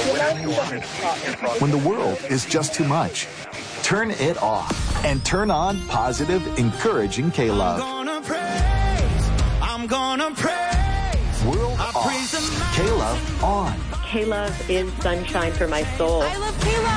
When the world is just too much, turn it off and turn on positive, encouraging K-Love. I'm gonna praise. World off. K-Love on. K-Love is sunshine for my soul. I love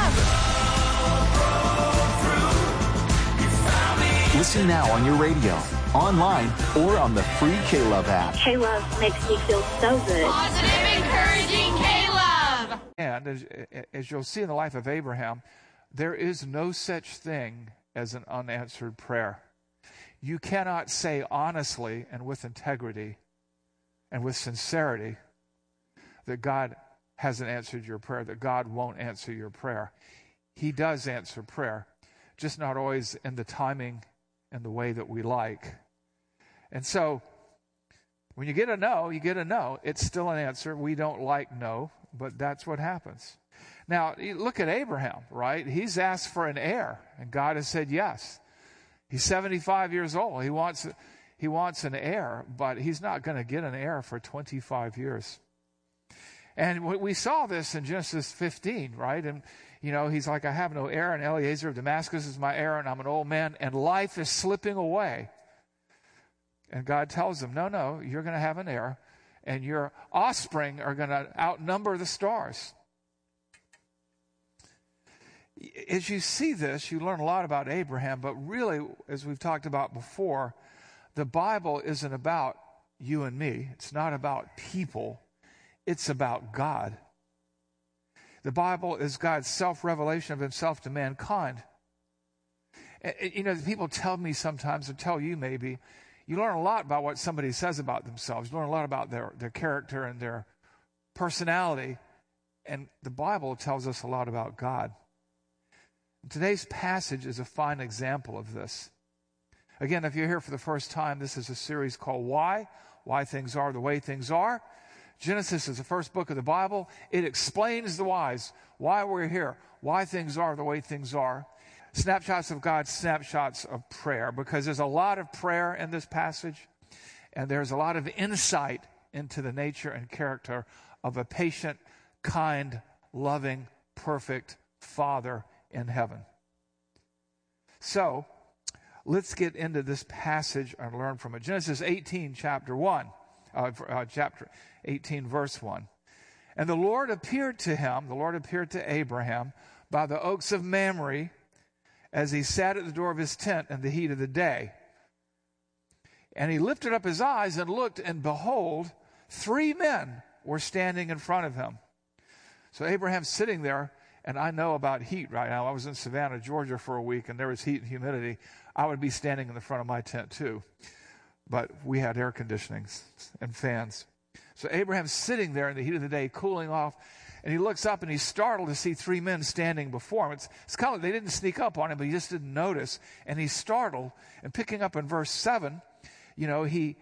K-Love. Listen now on your radio, online, or on the free K-Love app. K-Love makes me feel so good. Positive, encouraging K-Love. And as you'll see in the life of Abraham, there is no such thing as an unanswered prayer. You cannot say honestly and with integrity and with sincerity that God hasn't answered your prayer, that God won't answer your prayer. He does answer prayer, just not always in the timing and the way that we like. And so when you get a no, you get a no. It's still an answer. We don't like no, but that's what happens. Now, look at Abraham, right? He's asked for an heir, and God has said yes. He's 75 years old. He wants an heir, but he's not going to get an heir for 25 years. And we saw this in Genesis 15, right? And, he's like, I have no heir, and Eliezer of Damascus is my heir, and I'm an old man, and life is slipping away. And God tells him, no, you're going to have an heir, and your offspring are going to outnumber the stars. As you see this, you learn a lot about Abraham, but really, as we've talked about before, the Bible isn't about you and me. It's not about people. It's about God. The Bible is God's self-revelation of himself to mankind. People tell me sometimes, or tell you maybe, you learn a lot about what somebody says about themselves. You learn a lot about their character and their personality. And the Bible tells us a lot about God. Today's passage is a fine example of this. Again, if you're here for the first time, this is a series called Why Things Are the Way Things Are. Genesis is the first book of the Bible. It explains the whys, why we're here, why things are the way things are. Snapshots of God, snapshots of prayer, because there's a lot of prayer in this passage, and there's a lot of insight into the nature and character of a patient, kind, loving, perfect Father in heaven. So, let's get into this passage and learn from it. Genesis 18, chapter 18, verse 1. And the Lord appeared to Abraham by the oaks of Mamre as he sat at the door of his tent in the heat of the day. And he lifted up his eyes and looked, and behold, 3 men were standing in front of him. So Abraham's sitting there. And I know about heat right now. I was in Savannah, Georgia for a week, and there was heat and humidity. I would be standing in the front of my tent too. But we had air conditioning and fans. So Abraham's sitting there in the heat of the day, cooling off, and he looks up and he's startled to see 3 men standing before him. It's kind of like they didn't sneak up on him, but he just didn't notice. And he's startled. And picking up in verse 7, he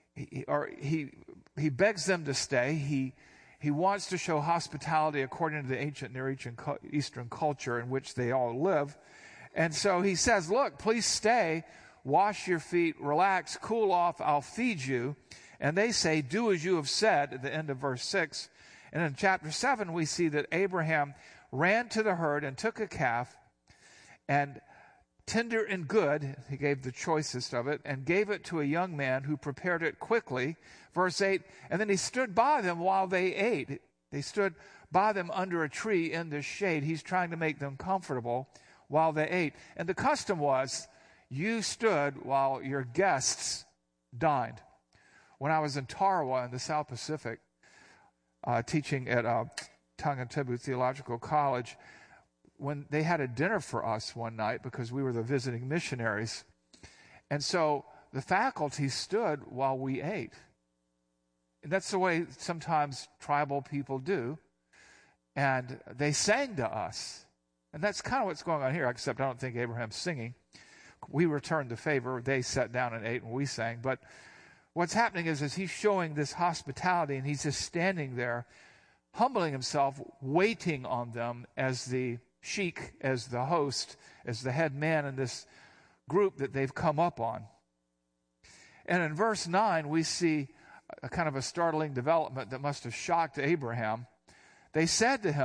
begs them to stay. He wants to show hospitality according to the ancient Near Eastern culture in which they all live. And so he says, look, please stay, wash your feet, relax, cool off, I'll feed you. And they say, do as you have said, at the end of verse 6. And in chapter 7, we see that Abraham ran to the herd and took a calf, and tender and good, he gave the choicest of it, and gave it to a young man who prepared it quickly. Verse 8, and then he stood by them while they ate. They stood by them under a tree in the shade. He's trying to make them comfortable while they ate. And the custom was, you stood while your guests dined. When I was in Tarawa in the South Pacific, teaching at Tonga Tibu Theological College, when they had a dinner for us one night because we were the visiting missionaries. And so the faculty stood while we ate. And that's the way sometimes tribal people do. And they sang to us. And that's kind of what's going on here, except I don't think Abraham's singing. We returned the favor. They sat down and ate and we sang. But what's happening is he's showing this hospitality, and he's just standing there, humbling himself, waiting on them as the sheik, as the host, as the head man in this group that they've come up on. And in verse 9, we see a kind of a startling development that must have shocked Abraham. They said to him,